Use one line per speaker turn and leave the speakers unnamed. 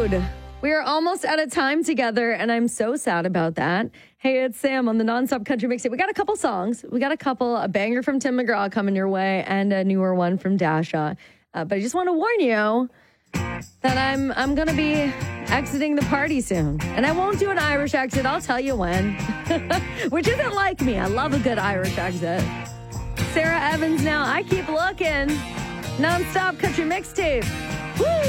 Dude, we are almost out of time together, and I'm so sad about that. Hey, it's Sam on the Nonstop Country Mixtape. We got a couple songs. We got a banger from Tim McGraw coming your way, and a newer one from Dasha. But I just want to warn you that I'm going to be exiting the party soon. And I won't do an Irish exit. I'll tell you when. Which isn't like me. I love a good Irish exit. Sarah Evans now. I keep looking. Nonstop Country Mixtape. Woo!